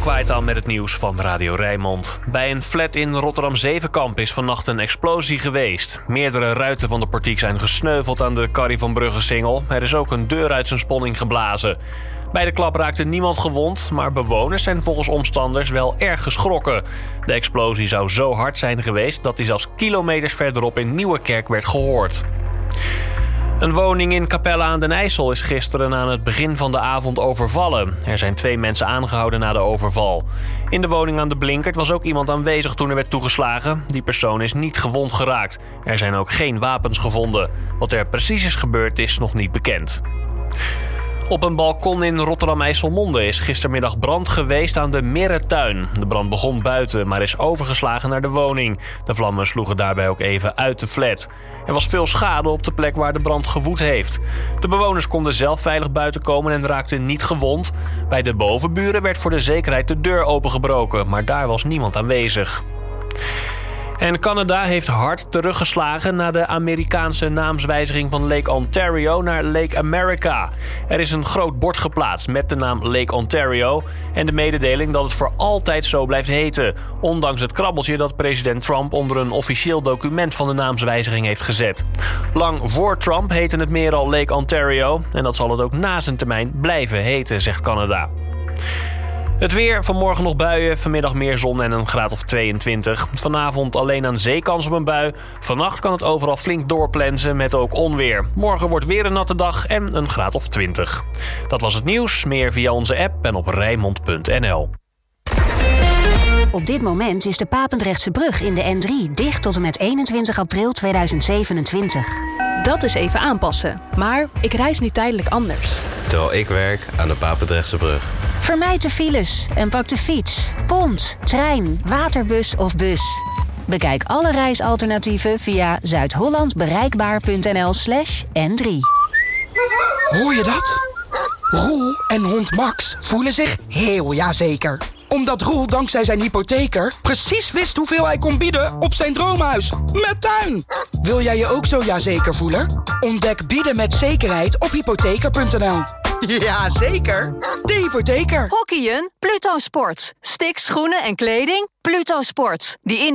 Kwaitan met het nieuws van Radio Rijnmond. Bij een flat in Rotterdam-Zevenkamp is vannacht een explosie geweest. Meerdere ruiten van de portiek zijn gesneuveld aan de Carrie van Brugge-singel. Er is ook een deur uit zijn sponning geblazen. Bij de klap raakte niemand gewond, maar bewoners zijn volgens omstanders wel erg geschrokken. De explosie zou zo hard zijn geweest dat hij zelfs kilometers verderop in Nieuwerkerk werd gehoord. Een woning in Capelle aan den IJssel is gisteren aan het begin van de avond overvallen. Er zijn 2 mensen aangehouden na de overval. In de woning aan de Blinkert was ook iemand aanwezig toen er werd toegeslagen. Die persoon is niet gewond geraakt. Er zijn ook geen wapens gevonden. Wat er precies is gebeurd is nog niet bekend. Op een balkon in Rotterdam-IJsselmonde is gistermiddag brand geweest aan de Mirretuin. De brand begon buiten, maar is overgeslagen naar de woning. De vlammen sloegen daarbij ook even uit de flat. Er was veel schade op de plek waar de brand gewoed heeft. De bewoners konden zelf veilig buiten komen en raakten niet gewond. Bij de bovenburen werd voor de zekerheid de deur opengebroken, maar daar was niemand aanwezig. En Canada heeft hard teruggeslagen na de Amerikaanse naamswijziging van Lake Ontario naar Lake America. Er is een groot bord geplaatst met de naam Lake Ontario en de mededeling dat het voor altijd zo blijft heten. Ondanks het krabbeltje dat president Trump onder een officieel document van de naamswijziging heeft gezet. Lang voor Trump heette het meer al Lake Ontario en dat zal het ook na zijn termijn blijven heten, zegt Canada. Het weer, vanmorgen nog buien, vanmiddag meer zon en een graad of 22. Vanavond alleen aan zee kans op een bui. Vannacht kan het overal flink doorplensen met ook onweer. Morgen wordt weer een natte dag en een graad of 20. Dat was het nieuws, meer via onze app en op Rijnmond.nl. Op dit moment is de Papendrechtse brug in de N3 dicht tot en met 21 april 2027. Dat is even aanpassen, maar ik reis nu tijdelijk anders. Terwijl ik werk aan de Papendrechtse brug. Vermijd de files en pak de fiets, pont, trein, waterbus of bus. Bekijk alle reisalternatieven via zuidhollandbereikbaar.nl/N3. Hoor je dat? Roel en hond Max voelen zich heel jazeker. Omdat Roel dankzij zijn hypotheker precies wist hoeveel hij kon bieden op zijn droomhuis. Met tuin! Wil jij je ook zo jazeker voelen? Ontdek bieden met zekerheid op hypotheker.nl. Ja, zeker. De hypotheker. Hockeyen? Pluto Sports. Sticks, schoenen en kleding? Pluto Sports. Die